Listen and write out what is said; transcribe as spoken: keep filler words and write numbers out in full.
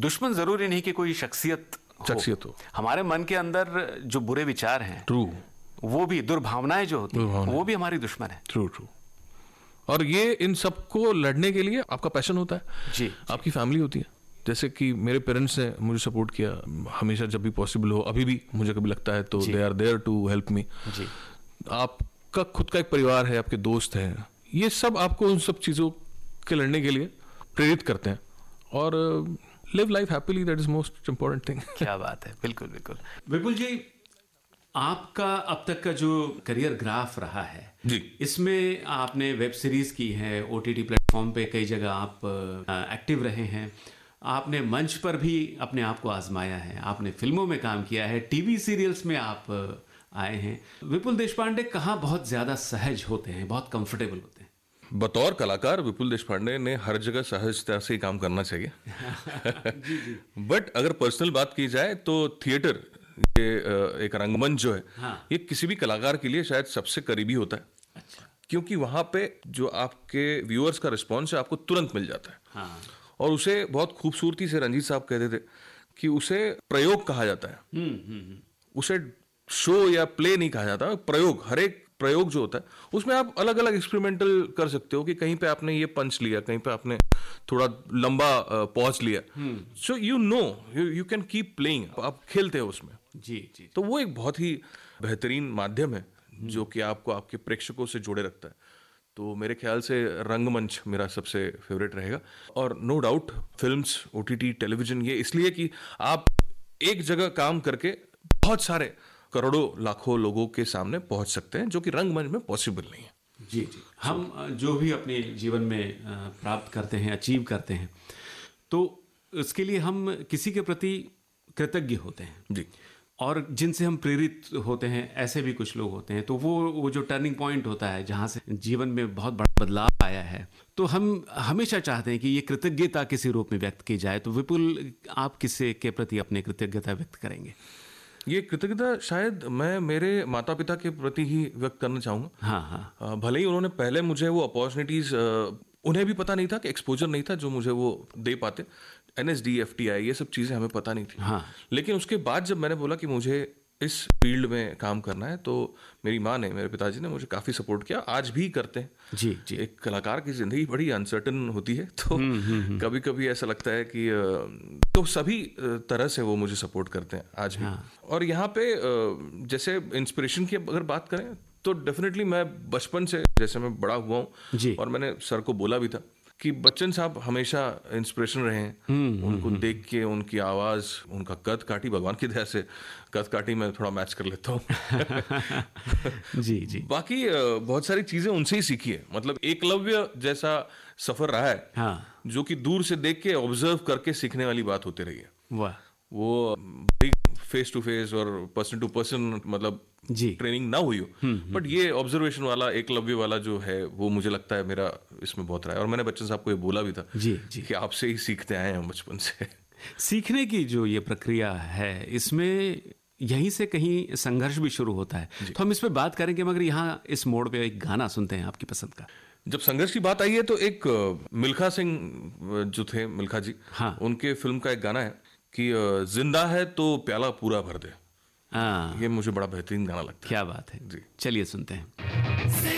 दुश्मन जरूरी नहीं कि कोई शख्सियत शख्सियत हो। हमारे मन के अंदर जो बुरे विचार हैं, ट्रू, वो भी दुर्भावनाएं जो होती हैं, वो भी हमारी दुश्मन है। True true. और ये इन सबको लड़ने के लिए आपका पैशन होता है जी, आपकी फैमिली होती है। जैसे कि मेरे पेरेंट्स ने मुझे सपोर्ट किया हमेशा, जब भी पॉसिबल हो, अभी भी मुझे कभी लगता है तो they are there to help me. जी, आपका खुद का एक परिवार है, आपके दोस्त हैं, ये सब आपको उन सब चीज़ों के लड़ने के लिए प्रेरित करते हैं। और live life happily, that is most important thing. क्या बात है, बिल्कुल बिल्कुल। विपुल जी, आपका अब तक का जो करियर ग्राफ रहा है जी, इसमें आपने वेब सीरीज की है, ओटीटी प्लेटफॉर्म पे कई जगह आप एक्टिव रहे हैं, आपने मंच पर भी अपने आप को आजमाया है, आपने फिल्मों में काम किया है, टीवी सीरियल्स में आप आए हैं। विपुल देशपांडे कहाँ बहुत ज़्यादा सहज होते हैं, बहुत कंफर्टेबल होते हैं? बतौर कलाकार विपुल देशपांडे ने हर जगह सहजता से ही काम करना चाहिए। बट अगर पर्सनल बात की जाए तो थिएटर, ये एक रंगमंच जो है, हाँ, ये किसी भी कलाकार के लिए शायद सबसे करीबी होता है। अच्छा। क्योंकि वहां पे जो आपके व्यूअर्स का रिस्पॉन्स है आपको तुरंत मिल जाता है। हाँ। और उसे बहुत खूबसूरती से रंजीत साहब कहते थे कि उसे प्रयोग कहा जाता है। हम्म हम्म उसे शो या प्ले नहीं कहा जाता, प्रयोग। हर एक प्रयोग जो होता है उसमें आप अलग अलग एक्सपेरिमेंटल कर सकते हो कि कहीं पे आपने ये पंच लिया, कहीं पे आपने थोड़ा लंबा पॉज लिया, so you know you can keep playing, आप खेलते हो उसमें। जी जी। तो वो एक बहुत ही बेहतरीन माध्यम है जो कि आपको आपके प्रेक्षकों से जोड़े रखता है। तो मेरे ख्याल से रंगमंच मेरा सबसे फेवरेट रहेगा। और no doubt films, OTT, television, ये इसलिए कि आप एक जगह काम करके बहुत सारे करोड़ों लाखों लोगों के सामने पहुंच सकते हैं, जो कि रंगमंच में पॉसिबल नहीं है। जी जी। हम जो भी अपने जीवन में प्राप्त करते हैं, अचीव करते हैं, तो उसके लिए हम किसी के प्रति कृतज्ञ होते हैं जी। और जिनसे हम प्रेरित होते हैं, ऐसे भी कुछ लोग होते हैं। तो वो वो जो टर्निंग पॉइंट होता है जहाँ से जीवन में बहुत बड़ा बदलाव आया है, तो हम हमेशा चाहते हैं कि ये कृतज्ञता किसी रूप में व्यक्त की जाए। तो विपुल, आप किससे के प्रति अपनी कृतज्ञता व्यक्त करेंगे? ये कृतज्ञता शायद मैं मेरे माता पिता के प्रति ही व्यक्त करना चाहूँगा। हाँ हाँ। भले ही उन्होंने पहले मुझे वो अपॉर्चुनिटीज़, उन्हें भी पता नहीं था कि एक्सपोजर नहीं था जो मुझे वो दे पाते। N S D, F T I, ये सब चीज़ें हमें पता नहीं थी। हाँ। लेकिन उसके बाद जब मैंने बोला कि मुझे इस फील्ड में काम करना है, तो मेरी माँ ने, मेरे पिताजी ने मुझे काफ़ी सपोर्ट किया, आज भी करते हैं। जी जी। एक कलाकार की ज़िंदगी बड़ी अनसर्टन होती है, तो कभी कभी ऐसा लगता है कि तो सभी तरह से वो मुझे सपोर्ट करते हैं आज भी। हाँ। और यहाँ पे जैसे इंस्पिरेशन की अगर बात करें तो डेफिनेटली मैं बचपन से, जैसे मैं बड़ा हुआ हूँ, और मैंने सर को बोला भी था कि बच्चन साहब हमेशा इंस्पिरेशन रहे हैं। उनको देख के, उनकी आवाज़, उनका कद काठी, भगवान की दया से कद काठी मैं थोड़ा मैच कर लेता हूँ। जी जी। बाकी बहुत सारी चीज़ें उनसे ही सीखी है। मतलब एकलव्य जैसा सफ़र रहा है। हाँ। जो कि दूर से देख के, ऑब्जर्व करके सीखने वाली बात होती रही है। वाह। वो फेस टू फेस और पर्सन टू पर्सन मतलब जी ट्रेनिंग ना हुई हो, बट ये ऑब्जर्वेशन वाला, एकलव्य वाला जो है, वो मुझे लगता है मेरा इसमें बहुत रहा है। और मैंने बच्चन साहब को ये बोला भी था जी जी कि आपसे ही सीखते आए हैं बचपन से। सीखने की जो ये प्रक्रिया है, इसमें यहीं से कहीं संघर्ष भी शुरू होता है, तो हम इस पे बात करेंगे, मगर यहाँ इस मोड़ पे एक गाना सुनते हैं आपकी पसंद का। जब संघर्ष की बात आई है तो एक मिल्खा सिंह जो थे, मिल्खा जी, हाँ, उनके फिल्म का एक गाना है कि जिंदा है तो प्याला पूरा भर दे। हाँ, ये मुझे बड़ा बेहतरीन गाना लगता है। क्या बात है जी। चलिए सुनते हैं।